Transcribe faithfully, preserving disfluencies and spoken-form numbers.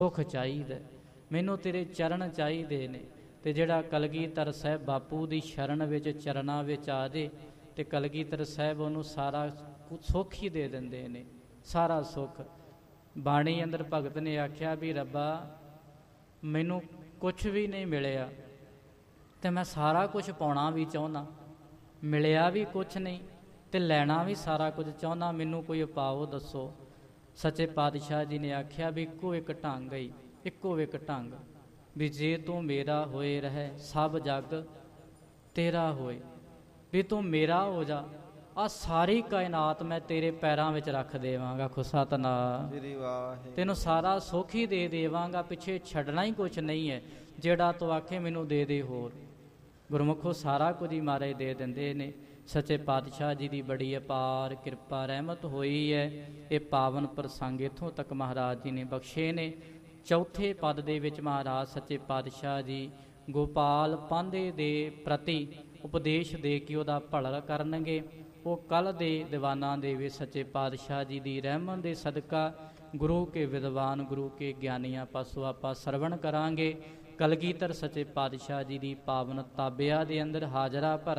ਸੁੱਖ ਚਾਹੀਦਾ, ਮੈਨੂੰ ਤੇਰੇ ਚਰਨ ਚਾਹੀਦੇ ਨੇ। ਤੇ ਜਿਹੜਾ ਕਲਗੀਧਰ ਸਾਹਿਬ ਬਾਪੂ ਦੀ ਸ਼ਰਨ ਵਿੱਚ ਚਰਨਾਂ ਵਿੱਚ ਆ ਜੇ ਤੇ ਕਲਗੀਧਰ ਸਾਹਿਬ ਉਹਨੂੰ ਸਾਰਾ ਸੁੱਖ ਹੀ ਦੇ ਦਿੰਦੇ ਨੇ, ਸਾਰਾ ਸੁੱਖ। ਬਾਣੀ ਅੰਦਰ ਭਗਤ ਨੇ ਆਖਿਆ ਵੀ ਰੱਬਾ ਮੈਨੂੰ ਕੁਛ ਵੀ ਨਹੀਂ ਮਿਲਿਆ ਤੇ ਮੈਂ ਸਾਰਾ ਕੁਛ ਪਾਉਣਾ ਵੀ ਚਾਹੁੰਦਾ, ਮਿਲਿਆ ਵੀ ਕੁਛ ਨਹੀਂ ਤੇ ਲੈਣਾ ਵੀ ਸਾਰਾ ਕੁਝ ਚਾਹੁੰਦਾ, ਮੈਨੂੰ ਕੋਈ ਉਪਾਅ ਦੱਸੋ। ਸੱਚੇ ਪਾਤਸ਼ਾਹ ਜੀ ਨੇ ਆਖਿਆ ਵੀ ਇੱਕੋ ਇੱਕ ਢੰਗ ਹੀ, ਇੱਕੋ ਇੱਕ ਢੰਗ ਵੀ ਜੇ ਤੂੰ ਮੇਰਾ ਹੋਏ ਰਹਿ ਸਭ ਜੱਗ ਤੇਰਾ ਹੋਏ, ਵੀ ਤੂੰ ਮੇਰਾ ਹੋ ਜਾ, ਆ ਸਾਰੀ ਕਾਇਨਾਤ ਮੈਂ ਤੇਰੇ ਪੈਰਾਂ ਵਿੱਚ ਰੱਖ ਦੇਵਾਂਗਾ। ਖੁਸਾ ਤਨਾ ਤੈਨੂੰ ਸਾਰਾ ਸੁੱਖ ਹੀ ਦੇ ਦੇਵਾਂਗਾ, ਪਿੱਛੇ ਛੱਡਣਾ ਹੀ ਕੁਛ ਨਹੀਂ ਹੈ, ਜਿਹੜਾ ਤੂੰ ਆਖੇ ਮੈਨੂੰ ਦੇ ਦੇ ਹੋਰ। ਗੁਰਮੁਖੋ ਸਾਰਾ ਕੁਝ ਹੀ ਮਹਾਰਾਜ ਦੇ ਦਿੰਦੇ ਨੇ। ਸੱਚੇ ਪਾਤਸ਼ਾਹ ਜੀ ਦੀ ਬੜੀ ਅਪਾਰ ਕਿਰਪਾ ਰਹਿਮਤ ਹੋਈ ਹੈ। ਇਹ ਪਾਵਨ ਪ੍ਰਸੰਗ ਇੱਥੋਂ ਤੱਕ ਮਹਾਰਾਜ ਜੀ ਨੇ ਬਖਸ਼ੇ ਨੇ। ਚੌਥੇ ਪਦ ਦੇ ਵਿੱਚ ਮਹਾਰਾਜ ਸੱਚੇ ਪਾਤਸ਼ਾਹ ਜੀ ਗੋਪਾਲ ਪਾਂਧੇ ਦੇ ਪ੍ਰਤੀ ਉਪਦੇਸ਼ ਦੇ ਕੇ ਉਹਦਾ ਭਲਾ ਕਰਨਗੇ। ਉਹ ਕੱਲ੍ਹ ਦੇ ਦੀਵਾਨਾਂ ਦੇ ਵਿੱਚ ਸੱਚੇ ਪਾਤਸ਼ਾਹ ਜੀ ਦੀ ਰਹਿਮਤ ਦੇ ਸਦਕਾ ਗੁਰੂ ਕੇ ਵਿਦਵਾਨ ਗੁਰੂ ਕੇ ਗਿਆਨੀਆਂ ਪਾਸੋਂ ਆਪਾਂ ਸਰਵਣ ਕਰਾਂਗੇ। ਕਲਗੀਧਰ ਸੱਚੇ ਪਾਤਸ਼ਾਹ ਜੀ ਦੀ ਪਾਵਨ ਤਾਬਿਆ ਦੇ ਅੰਦਰ ਹਾਜ਼ਰਾ ਭਰ